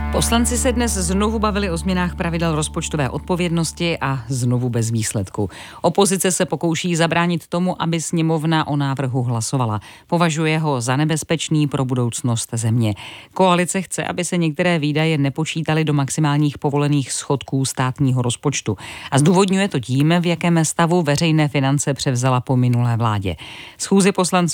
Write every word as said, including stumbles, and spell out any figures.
Poslanci se dnes znovu bavili o změnách pravidel rozpočtové odpovědnosti a znovu bez výsledku. Opozice se pokouší zabránit tomu, aby sněmovna o návrhu hlasovala. Považuje ho za nebezpečný pro budoucnost země. Koalice chce, aby se některé výdaje nepočítaly do maximálních povolených schodků státního rozpočtu. A zdůvodňuje to tím, v jakém stavu veřejné finance převzala po minulé vládě. Schůzi poslanců